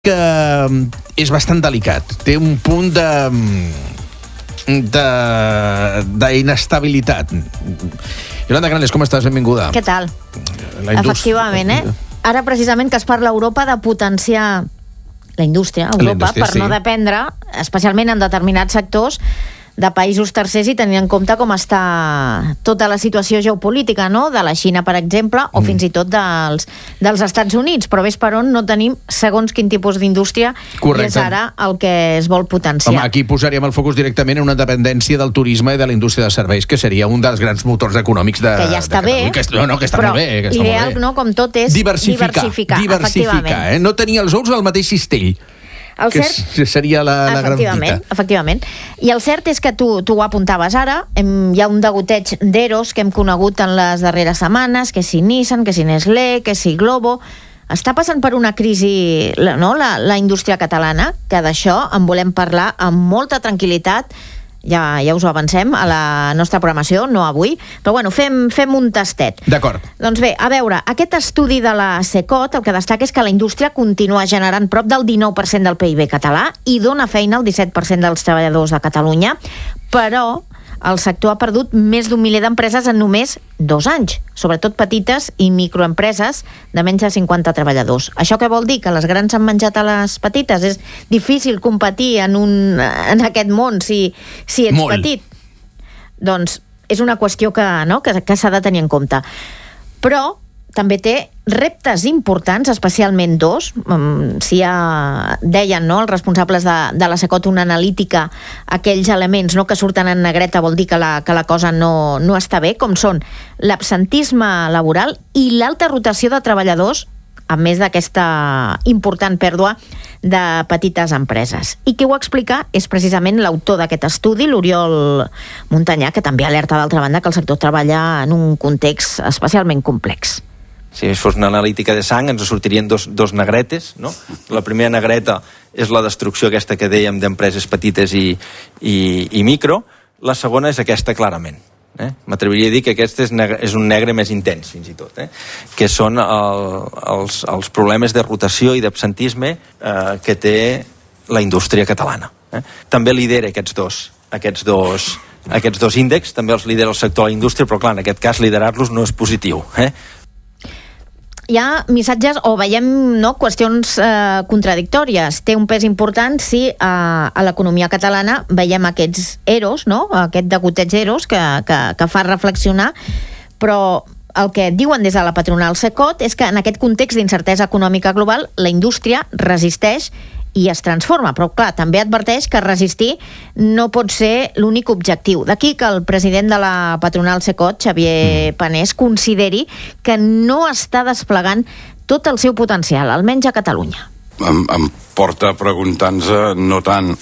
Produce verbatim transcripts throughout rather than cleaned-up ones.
que és bastant delicat. Té un punt de de d'inestabilitat. Yolanda Canales, com estàs? Benvinguda. Què tal? La indústria... Efectivament, eh? Ara precisament que es parla a Europa de potenciar la indústria, Europa, la indústria, per sí. no dependre, especialment en determinats sectors, de països tercers i tenint en compte com està tota la situació geopolítica, no? De la Xina, per exemple, o mm. fins i tot dels, dels Estats Units. Però ves per on no tenim segons quin tipus d'indústria i és ara el que es vol potenciar. Home, aquí posaríem el focus directament en una dependència del turisme i de la indústria de serveis, que seria un dels grans motors econòmics de, que ja està de bé, que, no, no, que està però molt bé, que està ideal, molt bé. No, com tot és diversificar, diversificar, diversificar eh? No tenir els ous al mateix cistell. El que cert, seria la, la gran dita. Efectivament. I el cert és que tu, tu ho apuntaves ara, hem, hi ha un degoteig d'eros que hem conegut en les darreres setmanes, que si Nissan, que si Nestlé, que si Glovo... Està passant per una crisi, no?, la, la indústria catalana, que d'això en volem parlar amb molta tranquil·litat. Ja, ja us ho avancem a la nostra programació, no avui, però bueno, fem, fem un tastet. D'acord. Doncs bé, a veure, aquest estudi de la Secot el que destaca és que la indústria continua generant prop del dinou per cent del P I B català i dona feina al disset per cent dels treballadors de Catalunya, però el sector ha perdut més d'un miler d'empreses en només dos anys, sobretot petites i microempreses de menys de cinquanta treballadors. Això què vol dir? Que les grans han menjat a les petites? És difícil competir en, un, en aquest món si, si ets Molt. petit? Doncs és una qüestió que, no, que, que s'ha de tenir en compte. Però també té reptes importants, especialment dos. Si ja deien, no, els responsables de, de la Secot, una analítica, aquells elements, no, que surten en negreta vol dir que la, que la cosa no, no està bé, com són l'absentisme laboral i l'alta rotació de treballadors, a més d'aquesta important pèrdua de petites empreses. I qui ho explica és precisament l'autor d'aquest estudi, l'Oriol Montanyà, que també alerta, d'altra banda, que el sector treballa en un context especialment complex. Si fos una analítica de sang ens sortirien dos, dos negretes, no? La primera negreta és la destrucció aquesta que dèiem d'empreses petites i, i, i micro, la segona és aquesta clarament. Eh? M'atreviria a dir que aquest és, negre, és un negre més intens, fins i tot, eh? Que són el, els, els problemes de rotació i d'absentisme eh, que té la indústria catalana. Eh? També lidera aquests dos, aquests dos, aquests dos índexs, també els lidera el sector de la indústria, però clar, en aquest cas liderar-los no és positiu, eh? Hi ha missatges o veiem, no, qüestions eh, contradictòries. Té un pes important si eh, a l'economia catalana veiem aquests eros, no? Aquest degoteig d'eros que, que, que fa reflexionar, però el que diuen des de la patronal Secot és que en aquest context d'incertesa econòmica global la indústria resisteix i es transforma, però clar, també adverteix que resistir no pot ser l'únic objectiu. D'aquí que el president de la patronal Secot, Xavier Panés, consideri que no està desplegant tot el seu potencial, almenys a Catalunya. Em, em porta a preguntar-nos no tant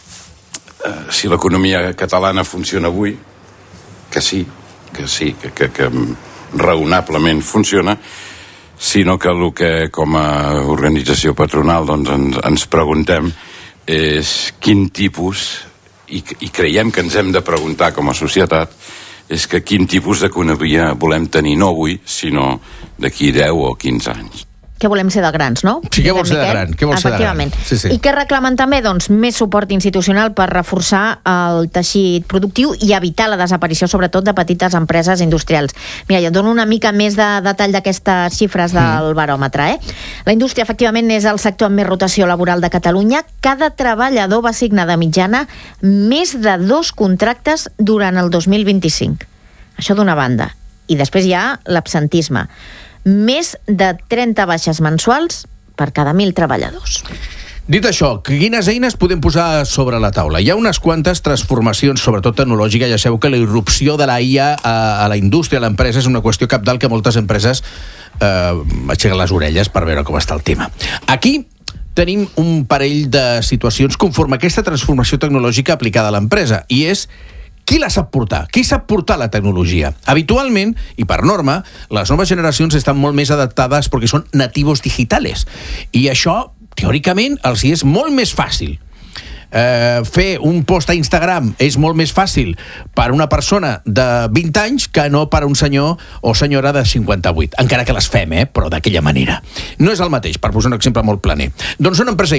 eh, si l'economia catalana funciona avui, que sí, que sí, que, que, que raonablement funciona, sinó que el que com a organització patronal doncs, ens, ens preguntem és quin tipus, i, i creiem que ens hem de preguntar com a societat, és que quin tipus d'economia volem tenir no avui, sinó d'aquí deu o quinze anys. Què volem ser de grans, no? Sí, què vols ser de gran? Què vols ser de gran? Sí, sí. I què reclamen també? Doncs més suport institucional per reforçar el teixit productiu i evitar la desaparició, sobretot, de petites empreses industrials. Mira, jo et dono una mica més de detall d'aquestes xifres del baròmetre, eh? La indústria, efectivament, és el sector amb més rotació laboral de Catalunya. Cada treballador va signar de mitjana més de dos contractes durant el dos mil vint-i-cinc. Això d'una banda. I després hi ha l'absentisme. Més de trenta baixes mensuals per cada mil treballadors. Dit això, quines eines podem posar sobre la taula? Hi ha unes quantes transformacions, sobretot tecnològiques. Ja sabeu que la irrupció de la I A a, a la indústria, a l'empresa, és una qüestió cabdal que moltes empreses eh, aixequen les orelles per veure com està el tema. Aquí tenim un parell de situacions conforme a aquesta transformació tecnològica aplicada a l'empresa, i és qui la sap portar? Qui sap portar la tecnologia? Habitualment, i per norma, les noves generacions estan molt més adaptades perquè són nativos digitales. I això, teòricament, els hi és molt més fàcil. eh, fer un post a Instagram és molt més fàcil per una persona de vint anys que no per un senyor o senyora de cinquanta-vuit, encara que les fem, eh, però d'aquella manera. No és el mateix, per posar un exemple molt planer. Doncs una empresa